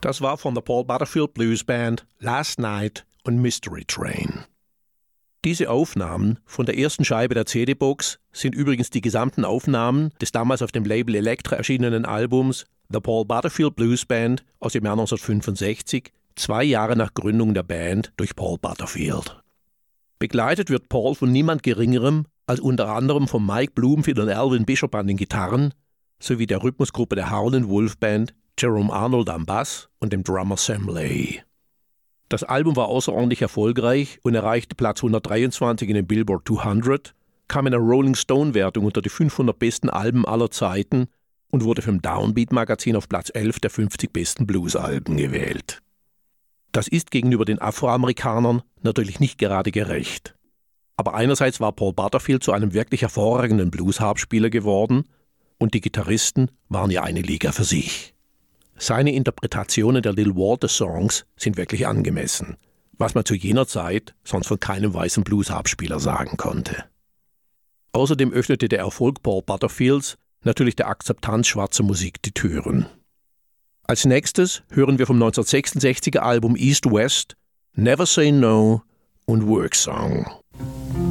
Das war von der Paul Butterfield Blues Band Last Night und Mystery Train. Diese Aufnahmen von der ersten Scheibe der CD-Box sind übrigens die gesamten Aufnahmen des damals auf dem Label Elektra erschienenen Albums The Paul Butterfield Blues Band aus dem Jahr 1965, 2 Jahre nach Gründung der Band durch Paul Butterfield. Begleitet wird Paul von niemand Geringerem als unter anderem von Mike Bloomfield und Alvin Bishop an den Gitarren sowie der Rhythmusgruppe der Howlin' Wolf Band Jerome Arnold am Bass und dem Drummer Sam Lay. Das Album war außerordentlich erfolgreich und erreichte Platz 123 in den Billboard 200, kam in der Rolling Stone-Wertung unter die 500 besten Alben aller Zeiten und wurde vom Downbeat-Magazin auf Platz 11 der 50 besten Blues-Alben gewählt. Das ist gegenüber den Afroamerikanern natürlich nicht gerade gerecht. Aber einerseits war Paul Butterfield zu einem wirklich hervorragenden Blues-Harpspieler geworden und die Gitarristen waren ja eine Liga für sich. Seine Interpretationen der Little Walter Songs sind wirklich angemessen, was man zu jener Zeit sonst von keinem weißen Blues-Harpspieler sagen konnte. Außerdem öffnete der Erfolg Paul Butterfields natürlich der Akzeptanz schwarzer Musik die Türen. Als nächstes hören wir vom 1966er Album East West Never Say No und Work Song.